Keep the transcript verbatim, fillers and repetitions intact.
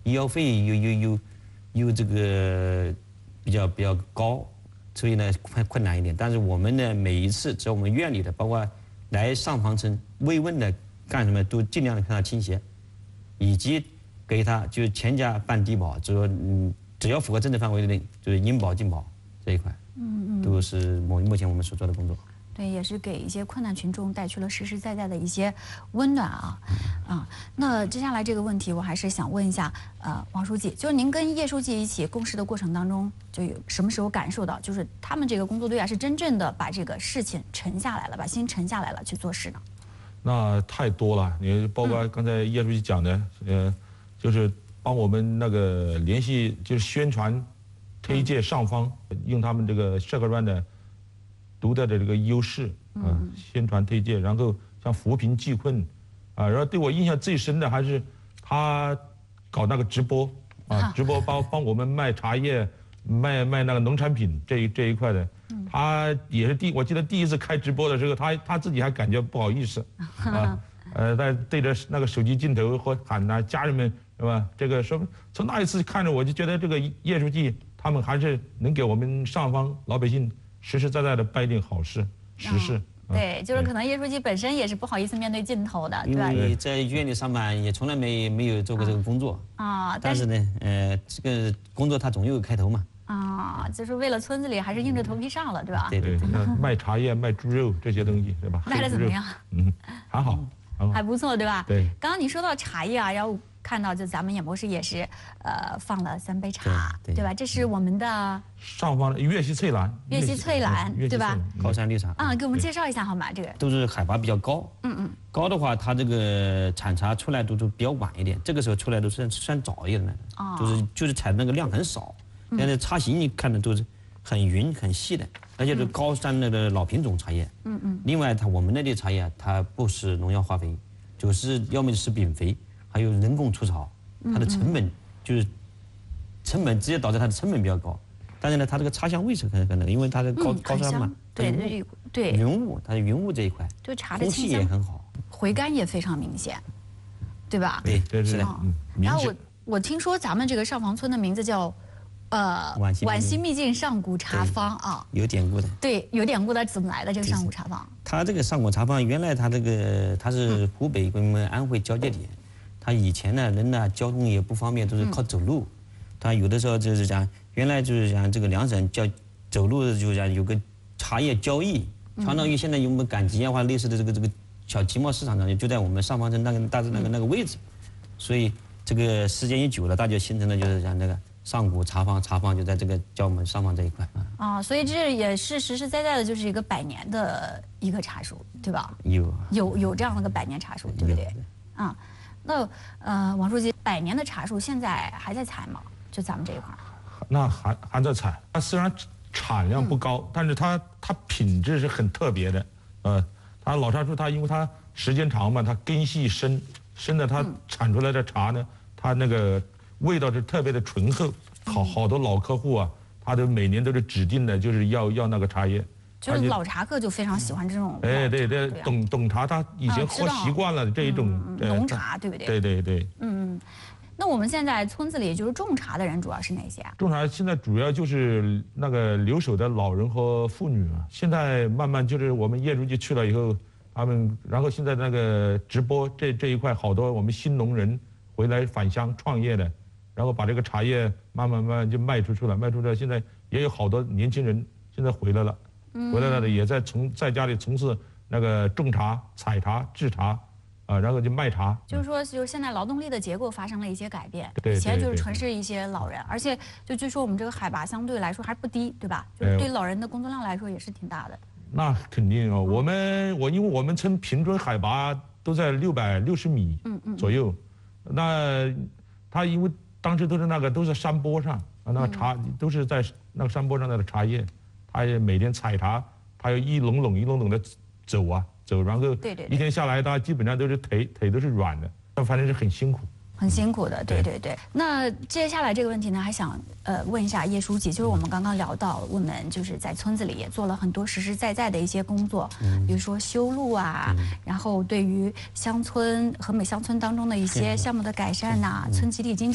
医药费又又又又这个比较比较高，所以呢困困难一点。但是我们呢每一次只要我们院里的，包括来上访村慰问的干什么，都尽量的向他倾斜，以及给他就是全家办低保，就是说嗯只要符合政策范围内，就是应保尽保这一块，嗯嗯，都是目目前我们所做的工作。 对，也是给一些困难群众带去了实实在在的一些温暖啊，啊，那接下来这个问题，我还是想问一下，呃，王书记，就是您跟叶书记一起共事的过程当中，就有什么时候感受到，就是他们这个工作队啊，是真正的把这个事情沉下来了，把心沉下来了去做事呢？ 那太多了，你包括刚才叶书记讲的，嗯、呃，就是帮我们那个联系，就是宣传、推介上方，用他们这个社科院的。独特的这个优势啊，宣传推介，然后像扶贫济困，啊，然后对我印象最深的还是他搞那个直播啊，直播帮帮我们卖茶叶、卖卖那个农产品这一这一块的，他也是第我记得第一次开直播的时候，他他自己还感觉不好意思啊，呃，在对着那个手机镜头或喊呐家人们是吧？这个说从那一次看着我就觉得这个叶书记他们还是能给我们上方老百姓。实实在在的办一件好事，实事。 嗯、对，就是可能叶书记本身也是不好意思面对镜头的，对吧？ 因为在院里上班也从来没没有做过这个工作啊。但, 但是呢，呃，这个工作它总有个开头嘛。 啊，就是为了村子里还是硬着头皮上了，对吧？ 对对对。 卖茶叶、卖猪肉这些东西，对吧？ 卖的怎么样？ 嗯，还好，还好， 还不错，对吧？ 对。 刚刚你说到茶叶啊，然后看到就咱们演播室也是，呃，放了三杯茶， 对, 对, 对吧？这是我们的上方的粤西翠兰， 粤西翠兰，对吧？ 高山绿茶。 啊，给我们介绍一下好吗？这个都是海拔比较高，嗯嗯，高的话，它这个产茶出来都是比较晚一点，这个时候出来都是算早一点的，哦，就是就是采的那个量很少，但是茶型你看的都是很匀很细的，而且是高山那个老品种茶叶，嗯嗯。另外，它我们那里茶叶它不施农药化肥，就是要么就是丙肥。还有人工除草，它的成本就是成本直接导致它的成本比较高，但是呢，它这个茶香味是很很那个，因为它是高、嗯、高山嘛， 对对对， 云雾，它是云雾这一块， 对茶的空气也很好， 回甘也非常明显，对吧？ 对，对是的。 嗯、然后我我听说咱们这个上房村的名字叫呃皖西秘境上古茶坊啊， 有典故的。 对，有典故的，怎么来的这个上古茶坊？ 它这个上古茶坊原来它这个它是湖北跟我们安徽交界点。他以前呢，人呢交通也不方便，都是靠走路。他有的时候就是讲，原来就是讲这个两省叫走路，就是讲有个茶叶交易，相当于现在有我们赶集啊或者类似的这个这个小集贸市场上，就在我们上方镇那个大致那个那个位置。所以这个时间一久了，大家形成了就是讲那个上古茶坊，茶坊就在这个叫我们上方这一块啊。 啊，所以这也是实实在在的，就是一个百年的一个茶树，对吧？ 有有有这样的个百年茶树，对不对？啊。那呃，王书记，百年的茶树现在还在采吗？就咱们这一块儿？ 那还还在采。它虽然产量不高，嗯、但是它它品质是很特别的。呃，它老茶树它因为它时间长嘛，它根系深，深的它产出来的茶呢，它那个味道是特别的醇厚。好好多老客户啊，他都每年都是指定的，就是要要那个茶叶。 就是老茶客就非常喜欢这种， 哎对对，懂懂茶，他以前喝习惯了这一种浓茶，对不对？ 对对对。 嗯，那我们现在村子里就是种茶的人主要是哪些啊？ 种茶现在主要就是那个留守的老人和妇女啊。现在慢慢就是我们叶书记去了以后，他们然后现在那个直播这这一块好多我们新农人回来返乡创业的，然后把这个茶叶慢慢慢慢就卖出去了，卖出去了。现在也有好多年轻人现在回来了。回来了的也在从在家里从事那个种茶、采茶、制茶，啊，然后就卖茶。 就是说，就现在劳动力的结构发生了一些改变， 以前就是纯是一些老人，而且就据说我们这个海拔相对来说还不低，对吧？就是对老人的工作量来说也是挺大的。 那肯定啊，我们我因为我们村平均海拔都在六百六十米左右，那他因为当时都是那个都是山坡上，那茶都是在那个山坡上的茶叶。他也每天采茶，他要一垄垄一垄垄的走啊走，然后一天下来，他基本上都是腿腿都是软的，但反正是很辛苦， 很辛苦的，对对对。那接下来这个问题呢，还想呃问一下叶书记，就是我们刚刚聊到，我们就是在村子里也做了很多实实在在的一些工作，比如说修路啊，然后对于乡村和美乡村当中的一些项目的改善呐，村集体经济。